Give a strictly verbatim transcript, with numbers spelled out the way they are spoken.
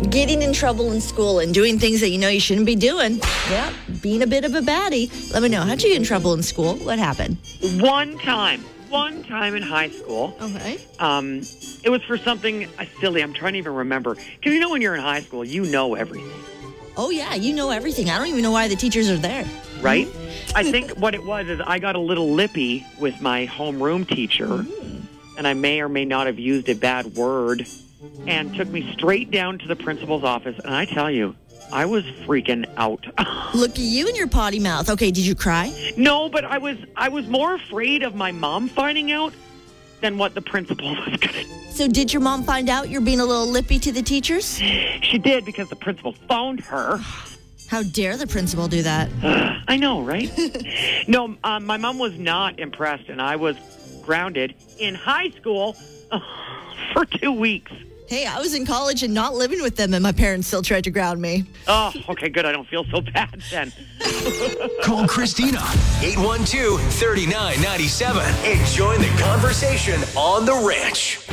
Getting in trouble in school and doing things that you know you shouldn't be doing. Yeah, being a bit of a baddie. Let me know. How'd you get in trouble in school? What happened? One time. One time in high school. Okay. Um, it was for something uh, silly. I'm trying to even remember. Because you know when you're in high school, you know everything. Oh, yeah, you know everything. I don't even know why the teachers are there. Right? I think what it was is I got a little lippy with my homeroom teacher, mm. and I may or may not have used a bad word, and took me straight down to the principal's office. And I tell you, I was freaking out. Look at you and your potty mouth. Okay, did you cry? No, but I was I was more afraid of my mom finding out than what the principal was going to do. So did your mom find out you're being a little lippy to the teachers? She did, because the principal phoned her. How dare the principal do that? I know, right? No, um, my mom was not impressed, and I was grounded in high school uh, for two weeks. Hey, I was in college and not living with them, and my parents still tried to ground me. Oh, okay, good. I don't feel so bad then. Call Christina, eight one two, three nine nine seven, and join the conversation on The Ranch.